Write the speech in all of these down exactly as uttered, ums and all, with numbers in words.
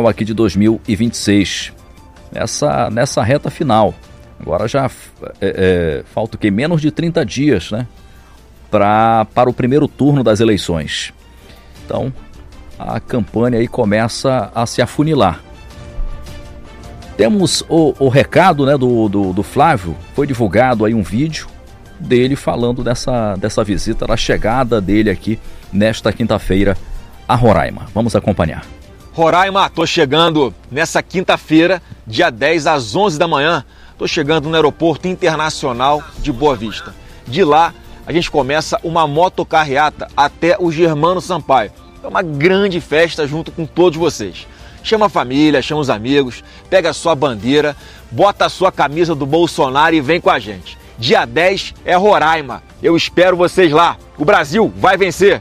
eleitoral aqui de dois mil e vinte e seis, nessa, nessa reta final. Agora já é, é, falta o quê? Menos de trinta dias, né, pra, para o primeiro turno das eleições. Então, a campanha aí começa a se afunilar. Temos o, o recado, né, do, do, do Flávio. Foi divulgado aí um vídeo dele falando dessa, dessa visita, da chegada dele aqui nesta quinta-feira a Roraima. Vamos acompanhar. Roraima, tô chegando nessa quinta-feira, dia dez às onze da manhã. Tô chegando no Aeroporto Internacional de Boa Vista. De lá, a gente começa uma motocarreata até o Germano Sampaio. É uma grande festa junto com todos vocês. Chama a família, chama os amigos, pega a sua bandeira, bota a sua camisa do Bolsonaro e vem com a gente. Dia dez é Roraima. Eu espero vocês lá. O Brasil vai vencer.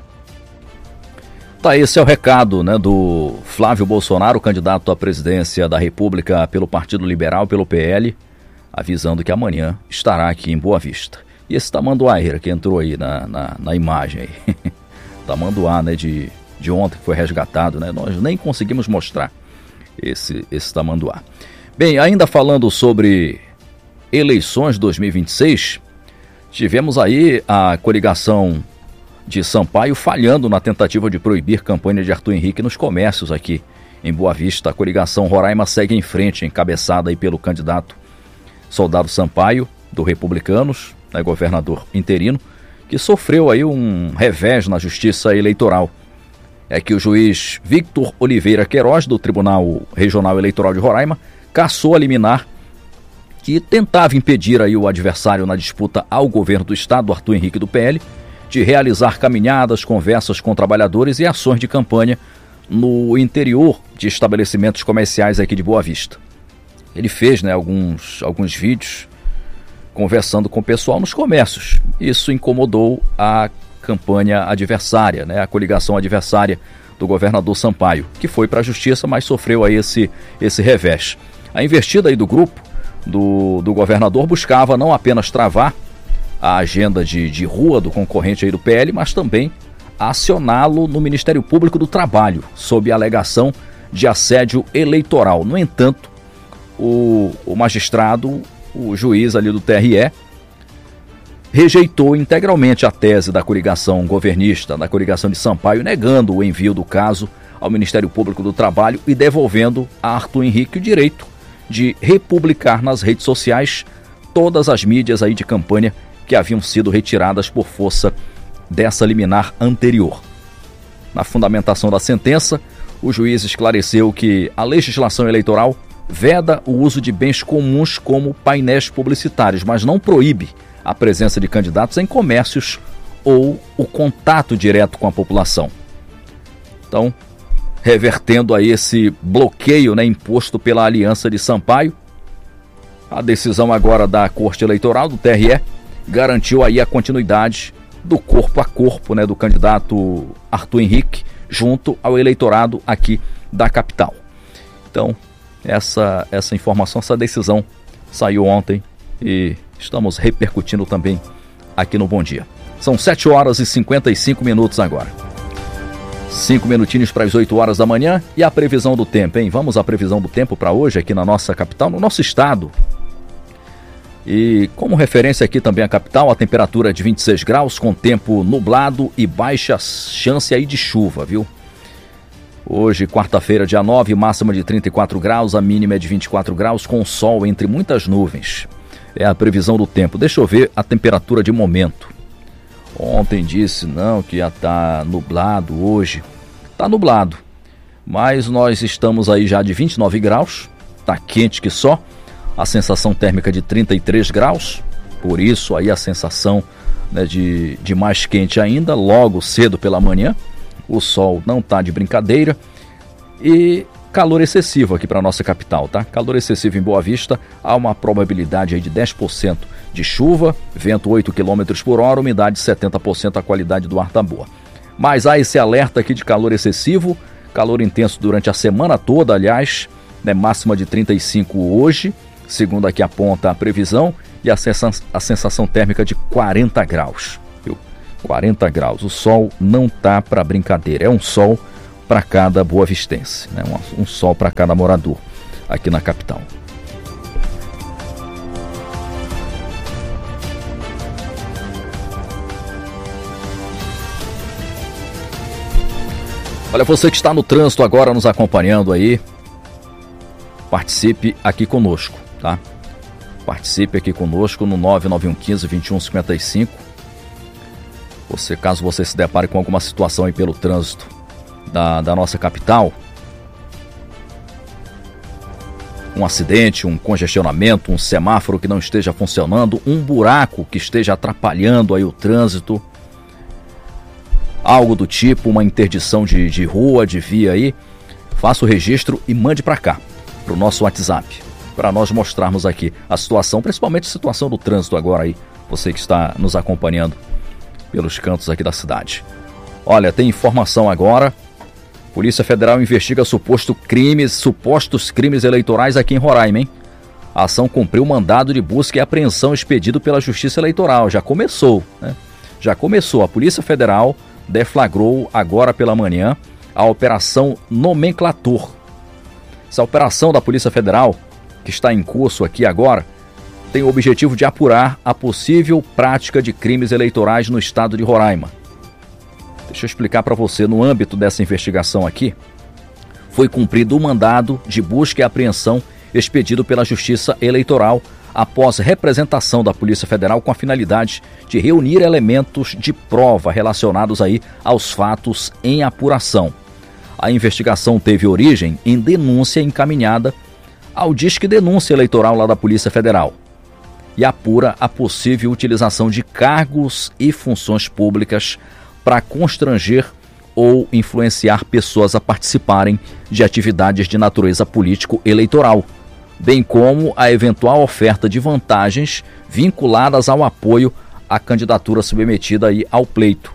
Tá, esse é o recado, né, do Flávio Bolsonaro, candidato à presidência da República pelo Partido Liberal, pelo P L, avisando que amanhã estará aqui em Boa Vista. E esse tamanduá que entrou aí na, na, na imagem aí. Tamanduá, né, de... de ontem, que foi resgatado, né? Nós nem conseguimos mostrar esse, esse tamanduá. Bem, ainda falando sobre eleições dois mil e vinte e seis, tivemos aí a coligação de Sampaio falhando na tentativa de proibir campanha de Arthur Henrique nos comércios aqui em Boa Vista. A coligação Roraima segue em frente, encabeçada aí pelo candidato Soldado Sampaio, do Republicanos, né, governador interino, que sofreu aí um revés na Justiça Eleitoral. É que o juiz Victor Oliveira Queiroz, do Tribunal Regional Eleitoral de Roraima, cassou a liminar que tentava impedir aí o adversário na disputa ao governo do estado, Arthur Henrique do P L, de realizar caminhadas, conversas com trabalhadores e ações de campanha no interior de estabelecimentos comerciais aqui de Boa Vista. Ele fez, né, alguns, alguns vídeos conversando com o pessoal nos comércios. Isso incomodou a campanha adversária, né, a coligação adversária do governador Sampaio, que foi para a justiça, mas sofreu aí esse, esse revés. A investida aí do grupo do, do governador buscava não apenas travar a agenda de, de rua do concorrente aí do P L, mas também acioná-lo no Ministério Público do Trabalho, sob a alegação de assédio eleitoral. No entanto, o, o magistrado, o juiz ali do T R E, rejeitou integralmente a tese da coligação governista, da coligação de Sampaio, negando o envio do caso ao Ministério Público do Trabalho e devolvendo a Arthur Henrique o direito de republicar nas redes sociais todas as mídias aí de campanha que haviam sido retiradas por força dessa liminar anterior. Na fundamentação da sentença, o juiz esclareceu que a legislação eleitoral veda o uso de bens comuns como painéis publicitários, mas não proíbe a presença de candidatos em comércios ou o contato direto com a população. Então, revertendo aí esse bloqueio, né, imposto pela Aliança de Sampaio, a decisão agora da Corte Eleitoral, do T R E, garantiu aí a continuidade do corpo a corpo, né, do candidato Arthur Henrique junto ao eleitorado aqui da capital. Então, essa, essa informação, essa decisão saiu ontem e estamos repercutindo também aqui no Bom Dia. São sete horas e cinquenta e cinco minutos agora. Cinco minutinhos para as oito horas da manhã e a previsão do tempo, hein? Vamos à previsão do tempo para hoje aqui na nossa capital, no nosso estado. E como referência aqui também a capital, a temperatura é de vinte e seis graus, com tempo nublado e baixa chance aí de chuva, viu? Hoje, quarta-feira, dia nove, máxima de trinta e quatro graus, a mínima é de vinte e quatro graus, com sol entre muitas nuvens. É a previsão do tempo. Deixa eu ver a temperatura de momento. Ontem disse, não, que ia estar nublado hoje. Está nublado, mas nós estamos aí já de vinte e nove graus, está quente que só. A sensação térmica de trinta e três graus, por isso aí a sensação, né, de, de mais quente ainda, logo cedo pela manhã. O sol não está de brincadeira e calor excessivo aqui para a nossa capital, tá? Calor excessivo em Boa Vista, há uma probabilidade aí de dez por cento de chuva, vento oito quilômetros por hora, umidade setenta por cento, a qualidade do ar tá boa. Mas há esse alerta aqui de calor excessivo, calor intenso durante a semana toda, aliás, né, máxima de trinta e cinco hoje, segundo aqui aponta a previsão, e a sensação, a sensação térmica de quarenta graus, viu? quarenta graus, o sol não tá para brincadeira, é um sol para cada boavistense, né? um, um sol para cada morador aqui na capital. Olha, você que está no trânsito agora nos acompanhando aí, participe aqui conosco, tá? Participe aqui conosco no nove nove um um cinco, dois um cinco cinco. Você, caso você se depare com alguma situação aí pelo trânsito da, da nossa capital, um acidente, um congestionamento, um semáforo que não esteja funcionando, um buraco que esteja atrapalhando aí o trânsito, algo do tipo, uma interdição de, de rua, de via aí, faça o registro e mande para cá, para o nosso WhatsApp, para nós mostrarmos aqui a situação, principalmente a situação do trânsito agora aí, você que está nos acompanhando pelos cantos aqui da cidade. Olha, tem informação agora, Polícia Federal investiga suposto crimes, supostos crimes eleitorais aqui em Roraima, hein? A ação cumpriu mandado de busca e apreensão expedido pela Justiça Eleitoral, já começou, né? Já começou, a Polícia Federal deflagrou agora pela manhã a Operação Nomenclator. Essa operação da Polícia Federal, que está em curso aqui agora, tem o objetivo de apurar a possível prática de crimes eleitorais no estado de Roraima. Deixa eu explicar para você, no âmbito dessa investigação aqui, foi cumprido o mandado de busca e apreensão expedido pela Justiça Eleitoral após representação da Polícia Federal com a finalidade de reunir elementos de prova relacionados aí aos fatos em apuração. A investigação teve origem em denúncia encaminhada ao Disque Denúncia Eleitoral lá da Polícia Federal e apura a possível utilização de cargos e funções públicas para constranger ou influenciar pessoas a participarem de atividades de natureza político-eleitoral, bem como a eventual oferta de vantagens vinculadas ao apoio à candidatura submetida aí ao pleito,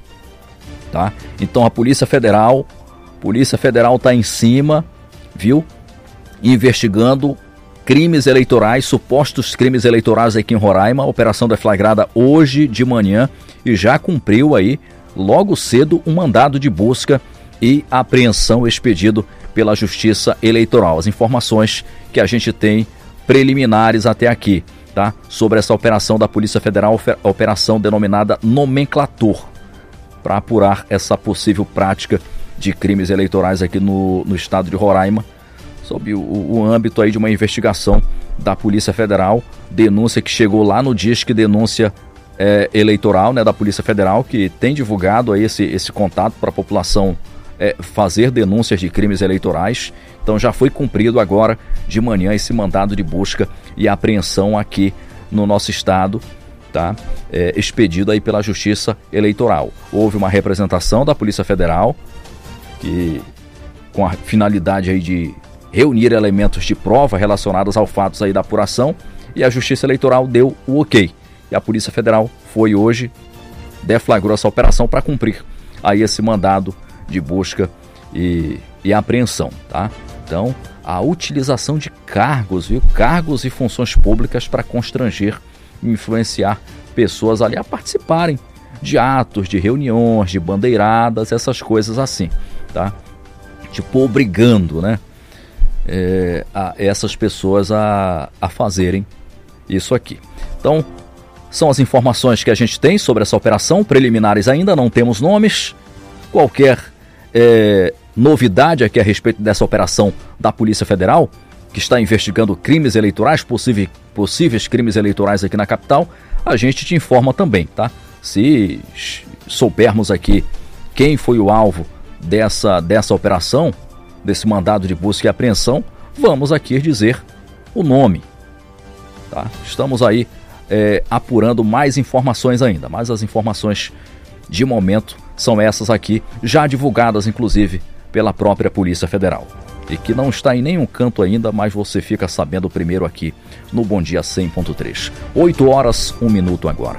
tá? Então a Polícia Federal, Polícia Federal está em cima, viu? Investigando crimes eleitorais, supostos crimes eleitorais aqui em Roraima. A operação deflagrada hoje de manhã e já cumpriu aí logo cedo um mandado de busca e apreensão expedido pela Justiça Eleitoral. As informações que a gente tem preliminares até aqui, tá? Sobre essa operação da Polícia Federal, a operação denominada Nomenclator, para apurar essa possível prática de crimes eleitorais aqui no, no estado de Roraima, sob o, o âmbito aí de uma investigação da Polícia Federal, denúncia que chegou lá no Disque Denúncia é, Eleitoral, né, da Polícia Federal, que tem divulgado aí esse, esse contato para a população É, fazer denúncias de crimes eleitorais. Então já foi cumprido agora de manhã esse mandado de busca e apreensão aqui no nosso estado, tá? É, expedido aí pela Justiça Eleitoral. Houve uma representação da Polícia Federal que, com a finalidade aí de reunir elementos de prova relacionados aos fatos aí da apuração, e a Justiça Eleitoral deu o ok. E a Polícia Federal foi hoje, deflagrou essa operação para cumprir aí esse mandado de busca e, e apreensão, tá? Então, a utilização de cargos, viu? Cargos e funções públicas para constranger e influenciar pessoas ali a participarem de atos, de reuniões, de bandeiradas, essas coisas assim, tá? Tipo, obrigando, né? É, a, essas pessoas a, a fazerem isso aqui. Então, são as informações que a gente tem sobre essa operação, preliminares ainda, não temos nomes. Qualquer É, novidade aqui a respeito dessa operação da Polícia Federal, que está investigando crimes eleitorais, possíveis, possíveis crimes eleitorais aqui na capital, a gente te informa também, tá? Se soubermos aqui quem foi o alvo dessa, dessa operação, desse mandado de busca e apreensão, vamos aqui dizer o nome, tá? Estamos aí é, apurando mais informações ainda, mas as informações de momento são essas aqui, já divulgadas inclusive pela própria Polícia Federal, e que não está em nenhum canto ainda, mas você fica sabendo primeiro aqui no Bom Dia cem ponto três. oito horas, um minuto agora.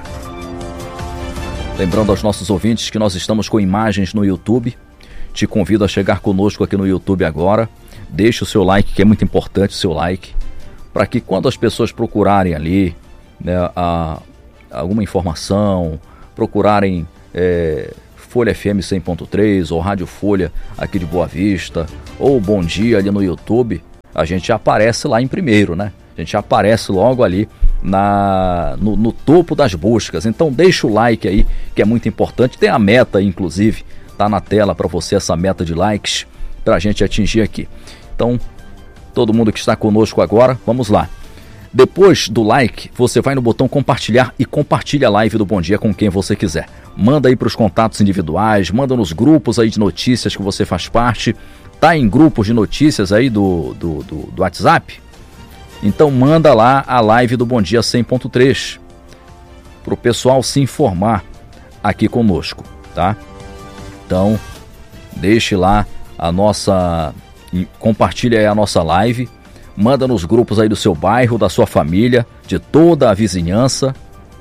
Lembrando aos nossos ouvintes que nós estamos com imagens no YouTube. Te convido a chegar conosco aqui no YouTube agora. Deixe o seu like, que é muito importante o seu like, para que quando as pessoas procurarem ali, né, a, alguma informação, procurarem é, Folha F M cem ponto três, ou Rádio Folha aqui de Boa Vista, ou Bom Dia ali no YouTube, a gente já aparece lá em primeiro, né? A gente já aparece logo ali na, no, no topo das buscas. Então deixa o like aí, que é muito importante. Tem a meta, inclusive, tá na tela para você essa meta de likes para a gente atingir aqui. Então, todo mundo que está conosco agora, vamos lá. Depois do like, você vai no botão compartilhar e compartilha a live do Bom Dia com quem você quiser. Manda aí para os contatos individuais, manda nos grupos aí de notícias que você faz parte. Tá em grupos de notícias aí do, do, do, do WhatsApp? Então manda lá a live do Bom Dia cem ponto três para o pessoal se informar aqui conosco, tá? Então, deixe lá a nossa... compartilha aí a nossa live, manda nos grupos aí do seu bairro, da sua família, de toda a vizinhança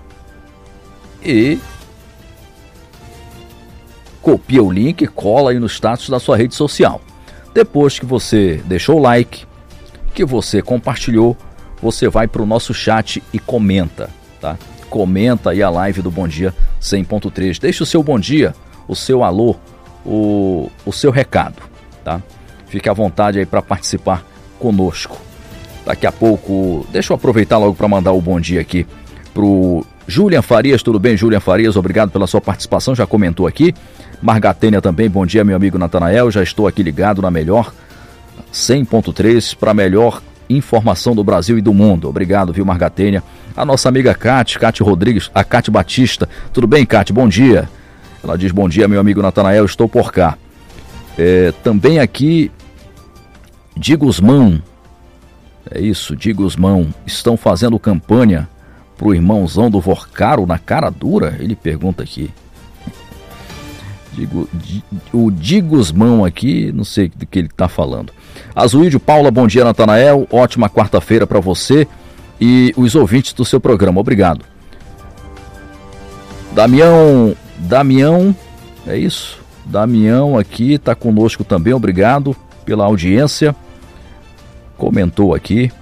e copia o link e cola aí no status da sua rede social. Depois que você deixou o like, que você compartilhou, você vai para o nosso chat e comenta, tá? Comenta aí a live do Bom Dia cem ponto três. Deixa o seu bom dia, o seu alô, o, o seu recado, tá? Fique à vontade aí para participar conosco. Daqui a pouco, deixa eu aproveitar logo para mandar o bom dia aqui pro Julian Farias. Tudo bem, Julian Farias? Obrigado pela sua participação, já comentou aqui. Margatênia também, bom dia, meu amigo Natanael. Já estou aqui ligado na melhor cem ponto três para a melhor informação do Brasil e do mundo. Obrigado, viu, Margatênia? A nossa amiga Cate, Cate Rodrigues, a Cate Batista. Tudo bem, Cate? Bom dia. Ela diz, bom dia, meu amigo Natanael, estou por cá. É, também aqui, Di Guzmão. É isso, Di Guzmão. Estão fazendo campanha pro irmãozão do Vorcaro na cara dura? Ele pergunta aqui. Digo, o Di Guzmão aqui, não sei do que ele está falando. Azuídio Paula, bom dia, Natanael. Ótima quarta-feira para você e os ouvintes do seu programa. Obrigado. Damião, Damião, é isso? Damião aqui está conosco também. Obrigado pela audiência. Comentou aqui.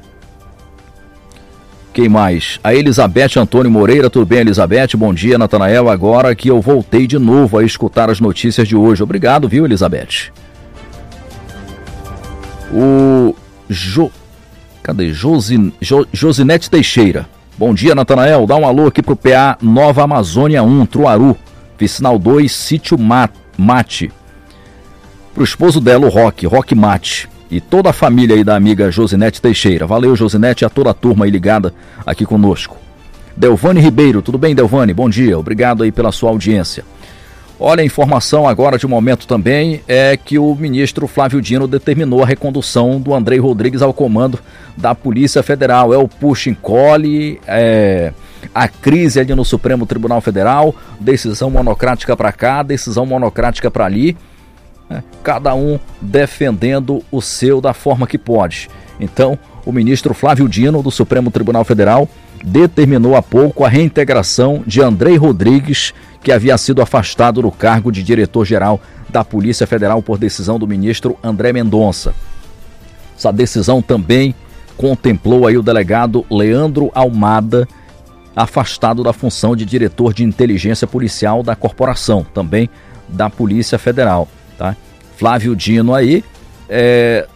Quem mais? A Elizabeth Antônio Moreira. Tudo bem, Elizabeth? Bom dia, Natanael. Agora que eu voltei de novo a escutar as notícias de hoje. Obrigado, viu, Elizabeth? O Jo... Cadê? Josin... Jo... Josinete Teixeira. Bom dia, Natanael. Dá um alô aqui pro P A Nova Amazônia um, Truaru. Vicinal dois, Sítio Mate. Pro esposo dela, o Roque, Roque Mate. E toda a família aí da amiga Josinete Teixeira. Valeu, Josinete, e a toda a turma aí ligada aqui conosco. Delvane Ribeiro, tudo bem, Delvane? Bom dia, obrigado aí pela sua audiência. Olha, a informação agora de momento também é que o ministro Flávio Dino determinou a recondução do Andrei Rodrigues ao comando da Polícia Federal. É o puxa-encolhe, é a crise ali no Supremo Tribunal Federal, decisão monocrática para cá, decisão monocrática para ali. Cada um defendendo o seu da forma que pode. Então, o ministro Flávio Dino, do Supremo Tribunal Federal, determinou há pouco a reintegração de Andrei Rodrigues, que havia sido afastado do cargo de diretor-geral da Polícia Federal por decisão do ministro André Mendonça. Essa decisão também contemplou aí o delegado Leandro Almada, afastado da função de diretor de inteligência policial da corporação, também da Polícia Federal. Tá? Flávio Dino aí é,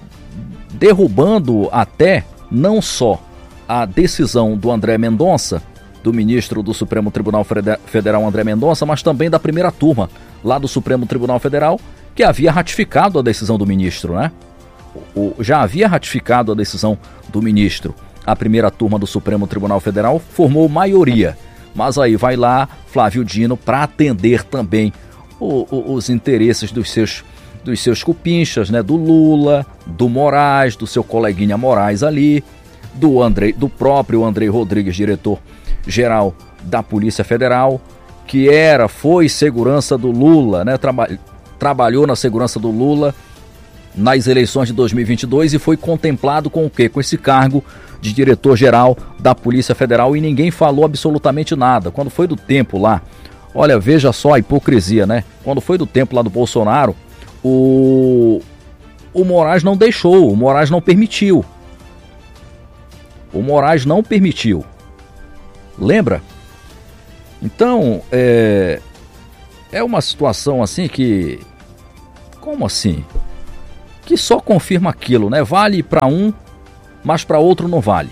derrubando até não só a decisão do André Mendonça, do ministro do Supremo Tribunal Federal André Mendonça, mas também da primeira turma lá do Supremo Tribunal Federal, que havia ratificado a decisão do ministro, né? O, já havia ratificado a decisão do ministro. A primeira turma do Supremo Tribunal Federal formou maioria, mas aí vai lá Flávio Dino para atender também O, o, os interesses dos seus, dos seus cupinchas, né? Do Lula, do Moraes, do seu coleguinha Moraes ali, do, Andrei, do próprio Andrei Rodrigues, diretor-geral da Polícia Federal, que era, foi segurança do Lula, né? Traba, trabalhou na segurança do Lula nas eleições de dois mil e vinte e dois e foi contemplado com o quê? Com esse cargo de diretor-geral da Polícia Federal e ninguém falou absolutamente nada. Quando foi do tempo lá, olha, veja só a hipocrisia, né? Quando foi do tempo lá do Bolsonaro, o, o Moraes não deixou, o Moraes não permitiu. O Moraes não permitiu. Lembra? Então, é, é uma situação assim que... Como assim? Que só confirma aquilo, né? Vale para um, mas para outro não vale.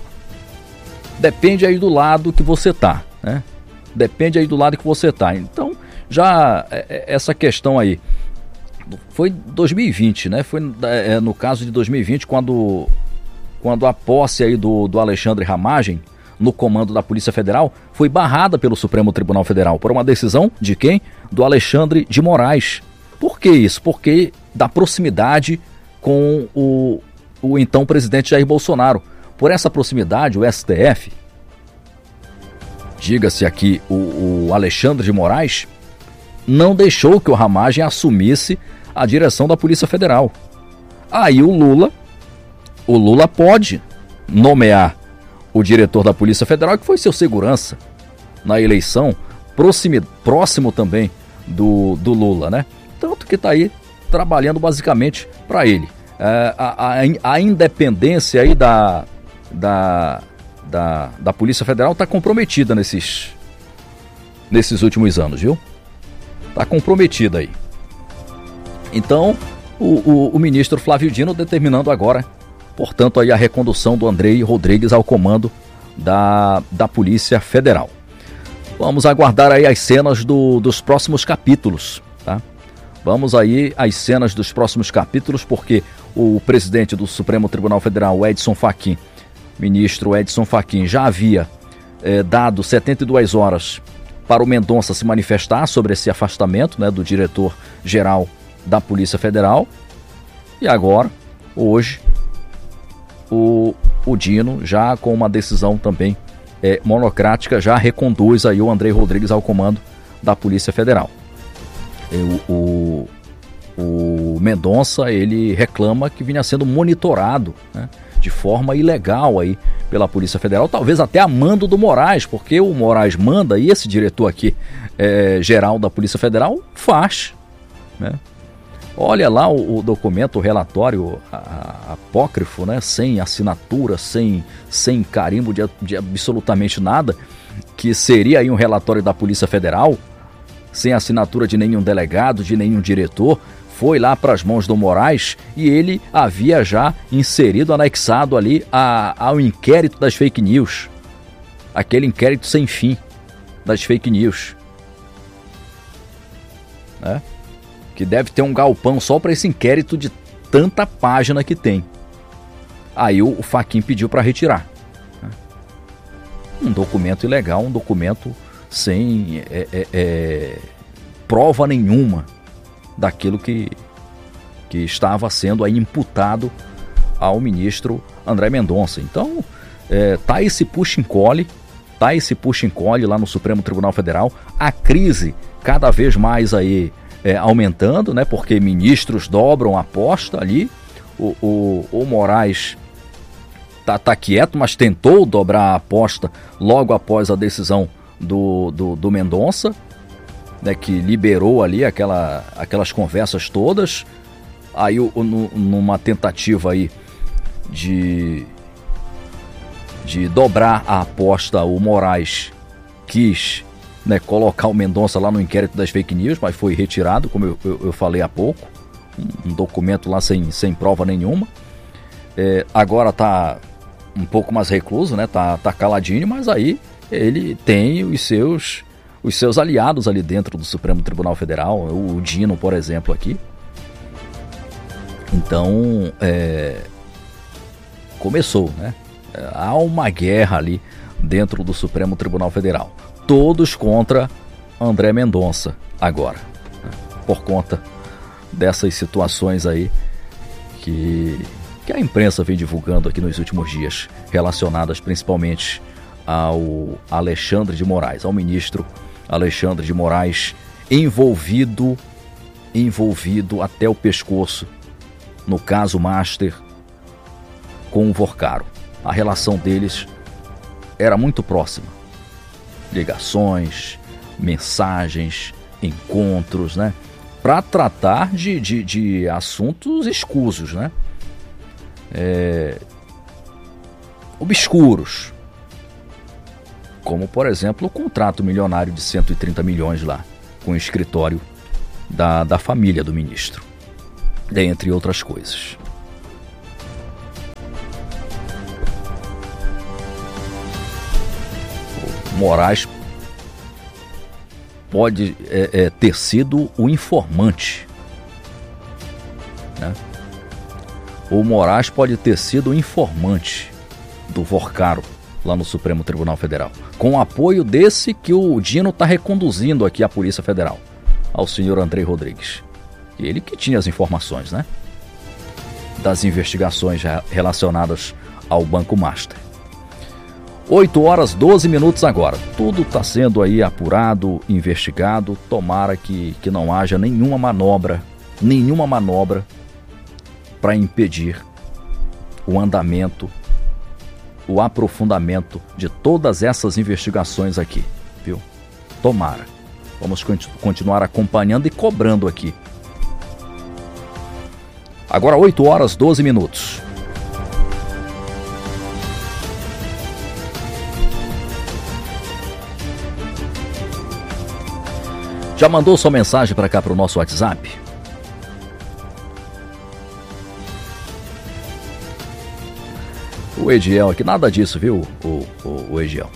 Depende aí do lado que você tá, né? Depende aí do lado que você tá. Então, já essa questão aí foi dois mil e vinte, né? Foi é, no caso de dois mil e vinte, quando, quando a posse aí do, do Alexandre Ramagem no comando da Polícia Federal foi barrada pelo Supremo Tribunal Federal por uma decisão de quem? Do Alexandre de Moraes. Por que isso? Porque da proximidade com o, o então presidente Jair Bolsonaro. Por essa proximidade, o S T F, diga-se aqui, o, o Alexandre de Moraes, não deixou que o Ramagem assumisse a direção da Polícia Federal. Aí o Lula, o Lula pode nomear o diretor da Polícia Federal, que foi seu segurança na eleição, próximo, próximo também do, do Lula, né? Tanto que está aí trabalhando basicamente para ele. É, a, a, a independência aí da, da, da, da Polícia Federal está comprometida nesses, nesses últimos anos, viu? Está comprometida aí. Então, o, o, o ministro Flávio Dino determinando agora, portanto, aí a recondução do Andrei Rodrigues ao comando da, da Polícia Federal. Vamos aguardar aí as cenas do, dos próximos capítulos, tá? Vamos aí às cenas dos próximos capítulos, porque o presidente do Supremo Tribunal Federal, Edson Fachin, ministro Edson Fachin, já havia eh, dado setenta e duas horas para o Mendonça se manifestar sobre esse afastamento, né, do diretor-geral da Polícia Federal. E agora, hoje, o, o Dino, já com uma decisão também eh, monocrática, já reconduz aí o Andrei Rodrigues ao comando da Polícia Federal. O, o, o Mendonça, ele reclama que vinha sendo monitorado, né, de forma ilegal aí pela Polícia Federal, talvez até a mando do Moraes, porque o Moraes manda e esse diretor aqui, é, geral da Polícia Federal, faz, né? Olha lá o, o documento, o relatório a, a, apócrifo, né, sem assinatura, sem, sem carimbo de, de absolutamente nada, que seria aí um relatório da Polícia Federal, sem assinatura de nenhum delegado, de nenhum diretor, foi lá para as mãos do Moraes e ele havia já inserido, anexado ali a, ao inquérito das fake news. Aquele inquérito sem fim das fake news. Né? Que deve ter um galpão só para esse inquérito de tanta página que tem. Aí o, o Fachin pediu para retirar. Né? Um documento ilegal, um documento sem é, é, é, prova nenhuma daquilo que, que estava sendo aí imputado ao ministro André Mendonça. Então, é, tá esse puxa-encolhe, tá esse puxa-encolhe lá no Supremo Tribunal Federal, a crise cada vez mais aí é, aumentando, né, porque ministros dobram a aposta ali, o, o, o Moraes tá, tá quieto, mas tentou dobrar a aposta logo após a decisão do, do, do Mendonça, né, que liberou ali aquela, aquelas conversas todas. Aí o, no, numa tentativa aí de, de dobrar a aposta, o Moraes quis, né, colocar o Mendonça lá no inquérito das fake news, mas foi retirado, como eu, eu, eu falei há pouco, um, um documento lá sem, sem prova nenhuma. É, agora tá um pouco mais recluso, né, tá, tá caladinho, mas aí ele tem os seus, os seus aliados ali dentro do Supremo Tribunal Federal, o Dino, por exemplo, aqui. Então, é, começou, né? Há uma guerra ali dentro do Supremo Tribunal Federal. Todos contra André Mendonça agora, né? Por conta dessas situações aí que, que a imprensa vem divulgando aqui nos últimos dias, relacionadas principalmente ao Alexandre de Moraes, ao ministro Alexandre de Moraes, envolvido, envolvido até o pescoço no caso Master com o Vorcaro. A relação deles era muito próxima. Ligações, mensagens, encontros, né? Para tratar de, de, de assuntos escusos, né? É, obscuros. Como, por exemplo, o contrato milionário de cento e trinta milhões lá com o escritório da, da família do ministro, dentre outras coisas. O Moraes pode é, é, ter sido o informante, né? O Moraes pode ter sido o informante do Vorcaro lá no Supremo Tribunal Federal, com o apoio desse que o Dino está reconduzindo aqui à Polícia Federal, ao senhor Andrei Rodrigues. Ele que tinha as informações, né, das investigações relacionadas ao Banco Master. oito horas, doze minutos agora. Tudo está sendo aí apurado, investigado. Tomara que, que não haja nenhuma manobra, nenhuma manobra para impedir o andamento, o aprofundamento de todas essas investigações aqui, viu? Tomara. Vamos continuar acompanhando e cobrando aqui. Agora oito horas, doze minutos. Já mandou sua mensagem para cá para o nosso WhatsApp? O Ediel aqui, nada disso, viu, o, o, o Ediel.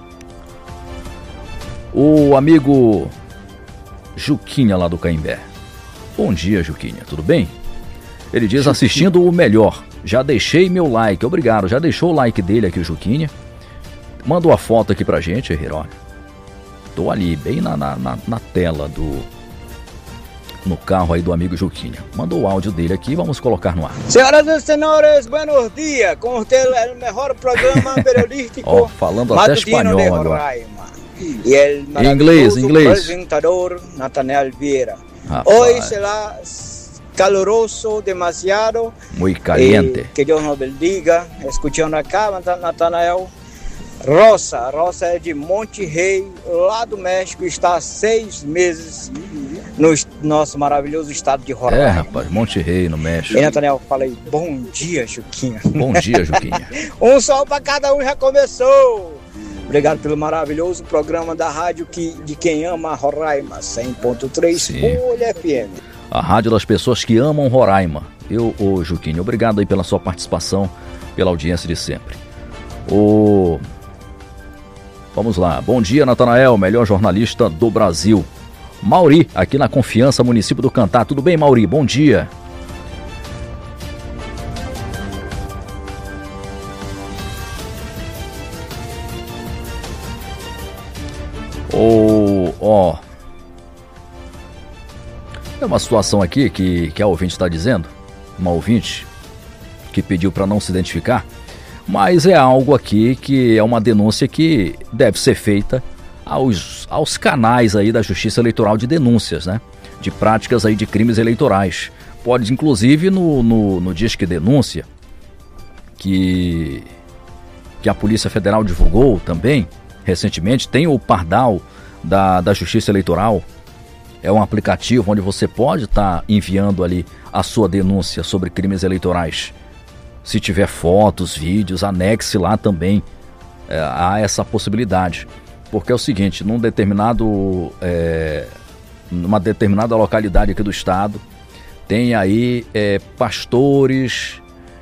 O amigo Juquinha lá do Caimbé. Bom dia, Juquinha, tudo bem? Ele diz, assistindo o melhor. Já deixei meu like, obrigado. Já deixou o like dele aqui, o Juquinha. Manda uma foto aqui pra gente, Herrera. Tô ali, bem na, na, na tela do... no carro aí do amigo Juquinha. Mandou o áudio dele aqui, vamos colocar no ar. Senhoras e senhores, buenos dias. Com usted o melhor programa periodístico. Ó, falando até espanhol agora. E el inglês, inglês. Apresentador Nathanael Vieira. Rapaz. Hoy será caloroso, demasiado. Muy caliente. Eh, que Deus nos bendiga. Escuchando acá, Nathanael. Rosa, Rosa é de Monte Rei, lá do México, está há seis meses no nosso maravilhoso estado de Roraima. É, rapaz, Monte Rei, no México. E Nathanael, falei, bom dia, Juquinha. Bom dia, Juquinha. Um sol para cada um já começou. Obrigado pelo maravilhoso programa da rádio que, de quem ama Roraima, cem ponto três Folha F M. A rádio das pessoas que amam Roraima. Eu, ô Juquinha, obrigado aí pela sua participação, pela audiência de sempre. O... Vamos lá. Bom dia, Nathanael, melhor jornalista do Brasil. Mauri, aqui na Confiança, município do Cantá. Tudo bem, Mauri? Bom dia. Ou, ó, é uma situação aqui que, que a ouvinte está dizendo, uma ouvinte que pediu para não se identificar, mas é algo aqui que é uma denúncia que deve ser feita aos, aos canais aí da Justiça Eleitoral de denúncias, né? De práticas aí de crimes eleitorais. Pode, inclusive, no, no, no Disque Denúncia, que, que a Polícia Federal divulgou também, recentemente, tem o Pardal da, da Justiça Eleitoral. É um aplicativo onde você pode estar tá enviando ali a sua denúncia sobre crimes eleitorais. Se tiver fotos, vídeos, anexe lá também. É, há essa possibilidade. Porque é o seguinte, num determinado, é, numa determinada localidade aqui do estado, tem aí é, pastores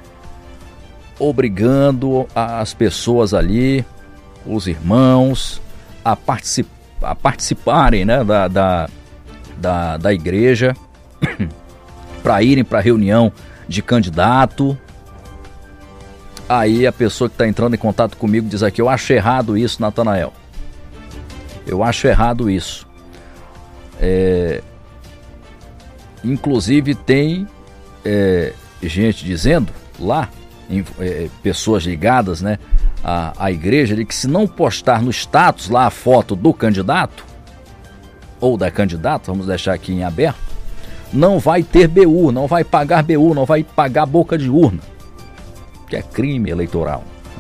obrigando as pessoas ali, os irmãos, a, particip, a participarem, né, da, da, da, da igreja, para irem para a reunião de candidato. Aí a pessoa que está entrando em contato comigo diz aqui, eu acho errado isso, Nathanael. Eu acho errado isso. É... Inclusive tem é, gente dizendo lá, em, é, pessoas ligadas, né, à, à igreja, de que se não postar no status lá a foto do candidato, ou da candidata, vamos deixar aqui em aberto, não vai ter B U, não vai pagar B U, não vai pagar boca de urna, que é crime eleitoral.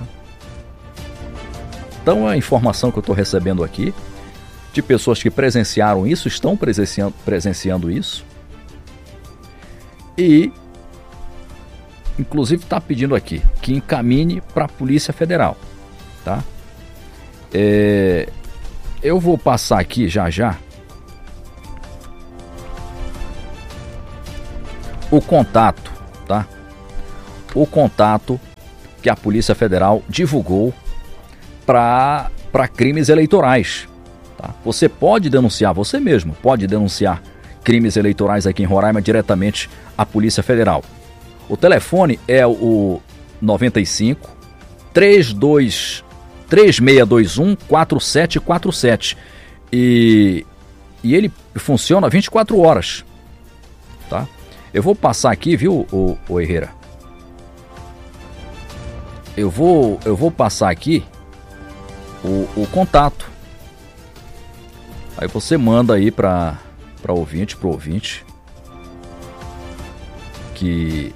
Então a informação que eu estou recebendo aqui, de pessoas que presenciaram isso, estão presenciando, presenciando isso, e inclusive está pedindo aqui que encaminhe para a Polícia Federal, tá? É, eu vou passar aqui já já o contato, tá? O contato que a Polícia Federal divulgou para para crimes eleitorais. Tá? Você pode denunciar, você mesmo pode denunciar crimes eleitorais aqui em Roraima diretamente à Polícia Federal. O telefone é o noventa e cinco, três dois, três seis dois um, quatro sete quatro sete e, e ele funciona vinte e quatro horas. Tá? Eu vou passar aqui, viu, o, o Herrera? Eu vou, eu vou passar aqui o, o contato. Aí você manda aí para para ouvinte, pro ouvinte que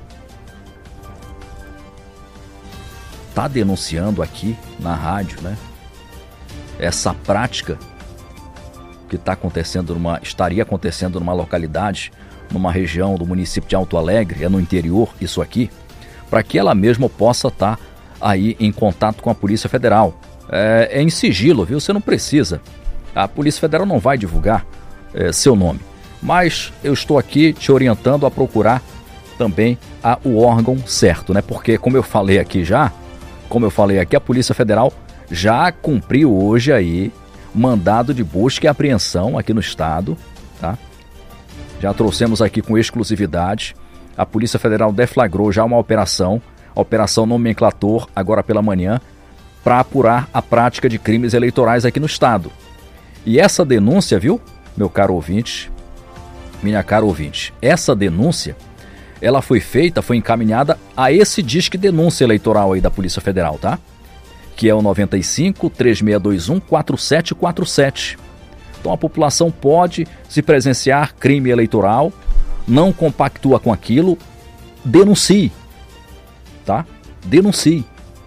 tá denunciando aqui na rádio, né? Essa prática que tá acontecendo numa, estaria acontecendo numa localidade, numa região do município de Alto Alegre, é no interior isso aqui, para que ela mesma possa estar tá aí em contato com a Polícia Federal. É, é em sigilo, viu? Você não precisa. A Polícia Federal não vai divulgar é, seu nome. Mas eu estou aqui te orientando a procurar também a, o órgão certo, né? Porque, como eu falei aqui já, como eu falei aqui, a Polícia Federal já cumpriu hoje aí mandado de busca e apreensão aqui no estado, tá? Já trouxemos aqui com exclusividade. A Polícia Federal deflagrou já uma operação, a Operação Nomenclator, agora pela manhã, para apurar a prática de crimes eleitorais aqui no estado. E essa denúncia, viu, meu caro ouvinte, minha cara ouvinte, essa denúncia, ela foi feita, foi encaminhada a esse disque denúncia eleitoral aí da Polícia Federal, tá? Que é o noventa e cinco, três seis dois um, quatro sete quatro sete. Então a população pode se presenciar crime eleitoral, não compactua com aquilo, denuncie, tá? Denuncie.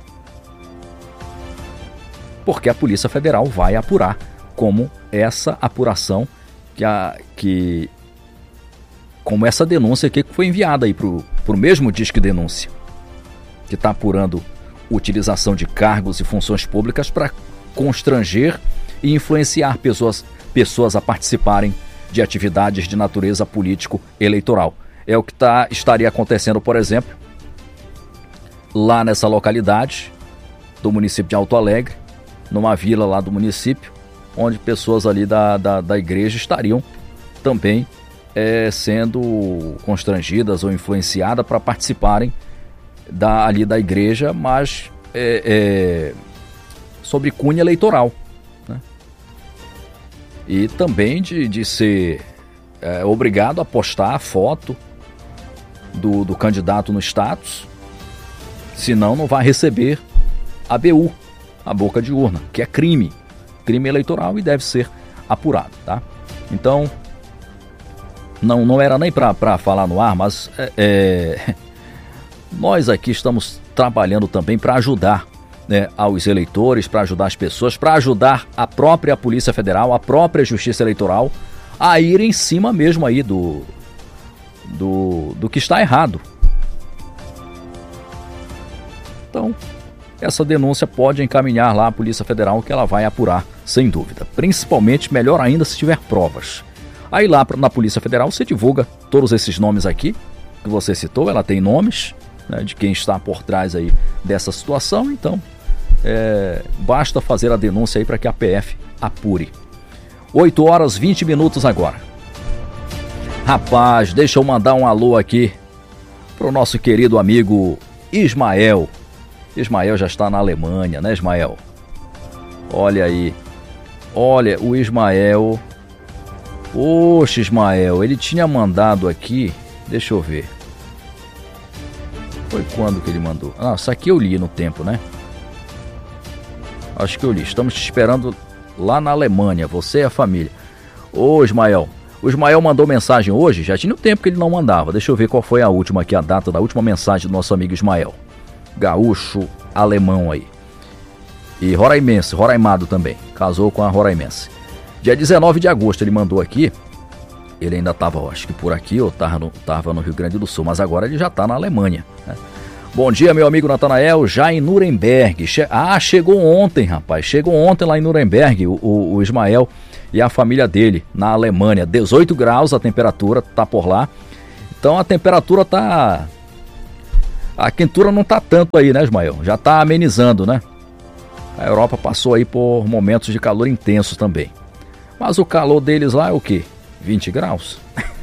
Porque a Polícia Federal vai apurar, como essa apuração, que, a, que como essa denúncia aqui que foi enviada aí para o mesmo disque denúncia, que está apurando utilização de cargos e funções públicas para constranger e influenciar pessoas, pessoas a participarem de atividades de natureza político-eleitoral. É o que tá, estaria acontecendo, por exemplo, lá nessa localidade do município de Alto Alegre, numa vila lá do município, onde pessoas ali da, da, da igreja estariam também é, sendo constrangidas ou influenciadas para participarem da, ali da igreja, mas é, é, sobre cunha eleitoral, né? E também de, de ser é, obrigado a postar a foto do, do candidato no status, senão não vai receber a B U, a boca de urna, que é crime, crime eleitoral e deve ser apurado, tá? Então, não, não era nem para falar no ar, mas é, é, nós aqui estamos trabalhando também para ajudar, né, aos eleitores, para ajudar as pessoas, para ajudar a própria Polícia Federal, a própria Justiça Eleitoral a ir em cima mesmo aí do, do, do que está errado. Então, essa denúncia pode encaminhar lá à Polícia Federal, que ela vai apurar, sem dúvida. Principalmente, melhor ainda, se tiver provas. Aí lá na Polícia Federal você divulga todos esses nomes aqui que você citou, ela tem nomes, né, de quem está por trás aí dessa situação, então é, basta fazer a denúncia aí para que a P F apure. oito horas e vinte minutos agora. Rapaz, deixa eu mandar um alô aqui para o nosso querido amigo Ismael. Ismael já está na Alemanha, né, Ismael? Olha aí. Olha, o Ismael. Poxa, Ismael, ele tinha mandado aqui. Deixa eu ver. Foi quando que ele mandou? Ah, isso aqui eu li no tempo, né? Acho que eu li. Estamos te esperando lá na Alemanha, você e a família. Ô, Ismael. O Ismael mandou mensagem hoje. Já tinha um tempo que ele não mandava. Deixa eu ver qual foi a última aqui, a data da última mensagem do nosso amigo Ismael. Gaúcho alemão aí. E roraimense, roraimado também. Casou com a roraimense. Dia dezenove de agosto ele mandou aqui. Ele ainda estava, acho que por aqui, ou estava no, tava no Rio Grande do Sul, mas agora ele já está na Alemanha, né? Bom dia, meu amigo Natanael, já em Nuremberg. Che- ah, chegou ontem, rapaz. Chegou ontem lá em Nuremberg o, o, o Ismael e a família dele, na Alemanha. dezoito graus a temperatura, tá por lá. Então a temperatura tá... A quentura não tá tanto aí, né, Ismael? Já tá amenizando, né? A Europa passou aí por momentos de calor intenso também. Mas o calor deles lá é o quê? vinte graus?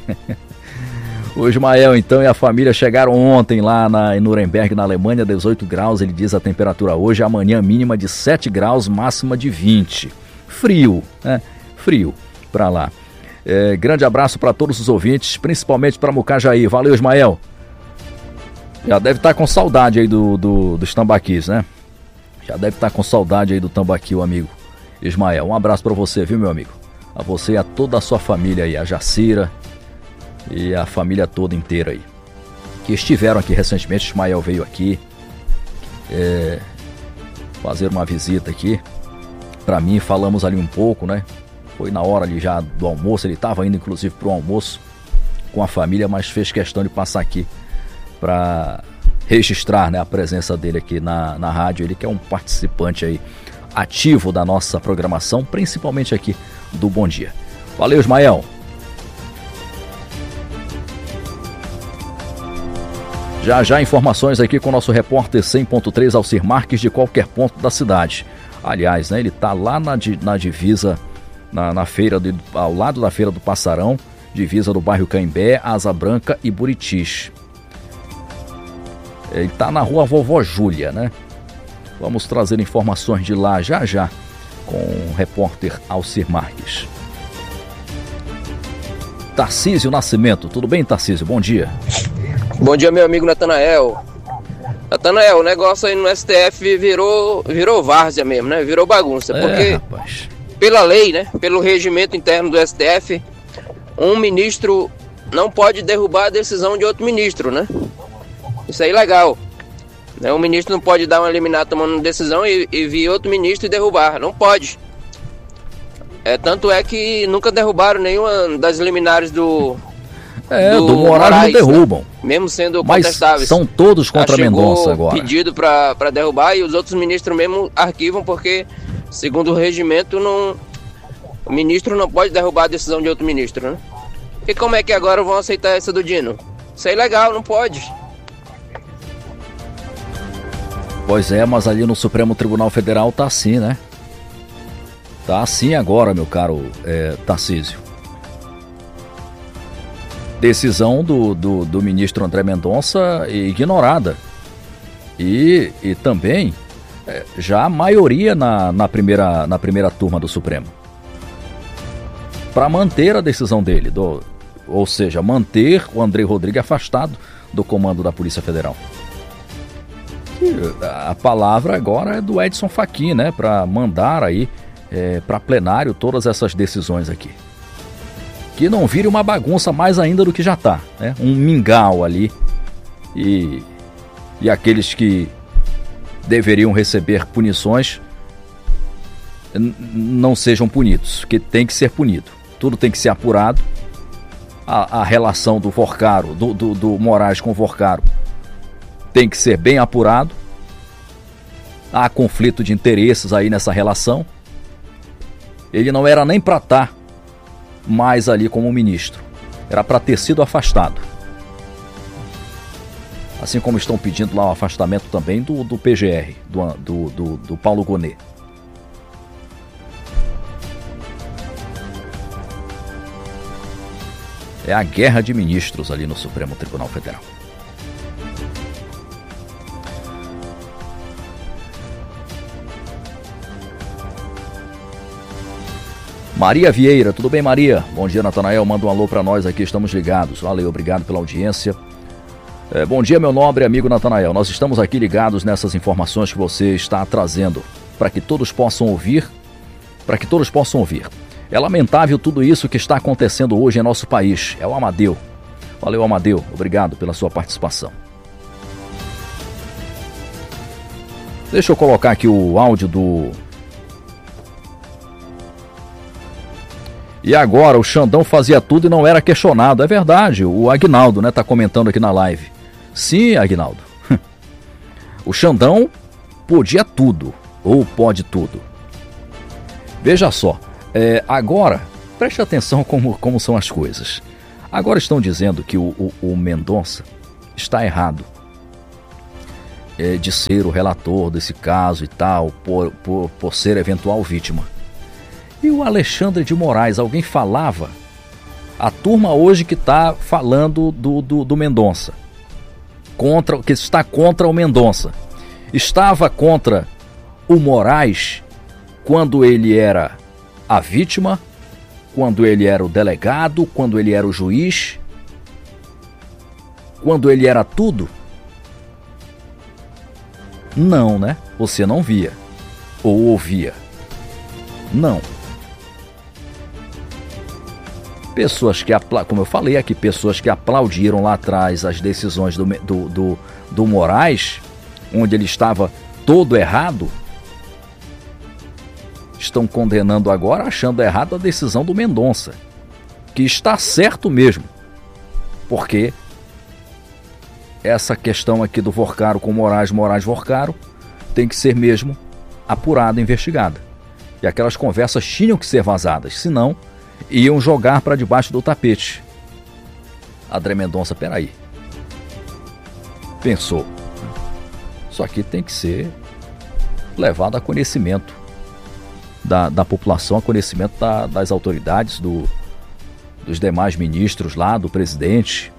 O Ismael, então, e a família chegaram ontem lá na, em Nuremberg, na Alemanha, dezoito graus, ele diz a temperatura hoje, amanhã mínima de sete graus, máxima de vinte. Frio, né? Frio pra lá. É, grande abraço para todos os ouvintes, principalmente para Mucajaí. Valeu, Ismael. Já deve estar com saudade aí do, do, dos tambaquis, né? Já deve estar com saudade aí do tambaqui, o amigo Ismael. Um abraço para você, viu, meu amigo? A você e a toda a sua família aí, a Jacira e a família toda inteira aí, que estiveram aqui recentemente. Ismael veio aqui é, fazer uma visita aqui para mim, falamos ali um pouco, né? Foi na hora ali já do almoço, ele estava indo inclusive para o almoço com a família, mas fez questão de passar aqui para registrar, né, a presença dele aqui na, na rádio. Ele que é um participante aí ativo da nossa programação, principalmente aqui do Bom Dia. Valeu, Ismael. Já já informações aqui com o nosso repórter cem ponto três, Alcir Marques, de qualquer ponto da cidade. Aliás, né, ele está lá na, na divisa, na, na feira, de, ao lado da Feira do Passarão, divisa do bairro Caimbé, Asa Branca e Buritis. Ele está na rua Vovó Júlia, né? Vamos trazer informações de lá já já com o repórter Alcir Marques. Tarcísio Nascimento, tudo bem, Tarcísio? Bom dia. Bom dia, meu amigo Natanael. Natanael, o negócio aí no S T F virou, virou várzea mesmo, né? Virou bagunça, é, porque rapaz. Pela lei, né? Pelo regimento interno do S T F, um ministro não pode derrubar a decisão de outro ministro, né? Isso é ilegal. Né? Um ministro não pode dar uma liminar tomando uma decisão e, e vir outro ministro e derrubar. Não pode. É, tanto é que nunca derrubaram nenhuma das liminares do... É, do, do Moraes, Moraes não derrubam. Né? Mesmo sendo mas contestáveis. São todos contra Mendonça agora. Pedido para derrubar e os outros ministros mesmo arquivam porque, segundo o regimento, não, o ministro não pode derrubar a decisão de outro ministro, né? E como é que agora vão aceitar essa do Dino? Isso é ilegal, não pode. Pois é, mas ali no Supremo Tribunal Federal tá assim, né? Tá assim agora, meu caro é, Tarcísio. Decisão do, do, do ministro André Mendonça ignorada. E, e também é, já a maioria na, na, primeira, na primeira turma do Supremo. Para manter a decisão dele, do, ou seja, manter o André Rodrigues afastado do comando da Polícia Federal. A palavra agora é do Edson Fachin, né? Para mandar aí é, para plenário todas essas decisões aqui. Que não vire uma bagunça mais ainda do que já está, né? Um mingau ali e, e aqueles que deveriam receber punições n- não sejam punidos, que tem que ser punido. Tudo tem que ser apurado. A, a relação do Forcaro, do, do, do Moraes com o Forcaro tem que ser bem apurado. Há conflito de interesses aí nessa relação. Ele não era nem para estar mais ali como ministro. Era para ter sido afastado. Assim como estão pedindo lá o afastamento também do, do P G R, do, do, do, do Paulo Gonet. É a guerra de ministros ali no Supremo Tribunal Federal. Maria Vieira, tudo bem, Maria? Bom dia, Natanael, manda um alô para nós aqui, estamos ligados. Valeu, obrigado pela audiência. É, bom dia, meu nobre amigo Natanael, nós estamos aqui ligados nessas informações que você está trazendo, para que todos possam ouvir, para que todos possam ouvir. É lamentável tudo isso que está acontecendo hoje em nosso país. É o Amadeu. Valeu, Amadeu, obrigado pela sua participação. Deixa eu colocar aqui o áudio do... E agora, o Xandão fazia tudo e não era questionado. É verdade, o Aguinaldo, né, tá comentando aqui na live. Sim, Aguinaldo. O Xandão podia tudo, ou pode tudo. Veja só, é, agora, preste atenção como, como são as coisas. Agora estão dizendo que o, o, o Mendonça está errado é, de ser o relator desse caso e tal, por, por, por ser eventual vítima. E o Alexandre de Moraes, alguém falava? A turma hoje que está falando do, do, do Mendonça, contra, que está contra o Mendonça, estava contra o Moraes quando ele era a vítima, quando ele era o delegado, quando ele era o juiz, quando ele era tudo? Não, né? Você não via ou ouvia. Não. Pessoas que, como eu falei aqui, pessoas que aplaudiram lá atrás as decisões do, do, do, do Moraes, onde ele estava todo errado, estão condenando agora, achando errado a decisão do Mendonça, que está certo mesmo, porque essa questão aqui do Vorcaro com Moraes, Moraes Vorcaro, tem que ser mesmo apurada, investigada. E aquelas conversas tinham que ser vazadas, senão iam jogar para debaixo do tapete. André Mendonça, peraí, pensou, isso aqui tem que ser levado a conhecimento da, da população, a conhecimento da, das autoridades, do, dos demais ministros lá, do presidente,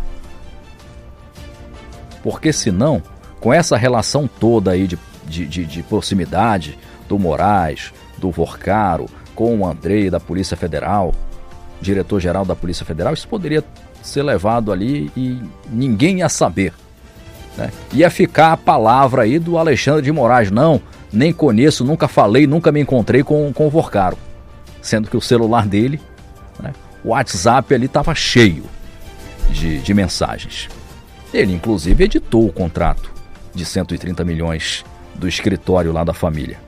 porque senão, com essa relação toda aí de, de, de, de proximidade do Moraes, do Vorcaro, com o Andrei da Polícia Federal, diretor-geral da Polícia Federal, isso poderia ser levado ali e ninguém ia saber, né? Ia ficar a palavra aí do Alexandre de Moraes, não, nem conheço, nunca falei, nunca me encontrei com, com o Vorcaro, sendo que o celular dele, né, o WhatsApp ali estava cheio de, de mensagens. Ele inclusive editou o contrato de cento e trinta milhões do escritório lá da família.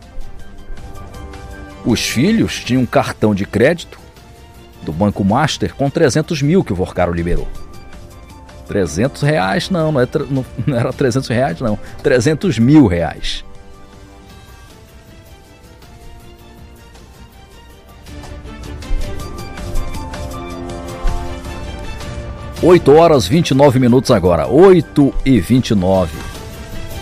Os filhos tinham um cartão de crédito do Banco Master com trezentos mil que o Vorcaro liberou. trezentos reais não, não, é, não, não era trezentos reais não, trezentos mil reais. oito horas e vinte e nove minutos agora, oito e vinte e nove.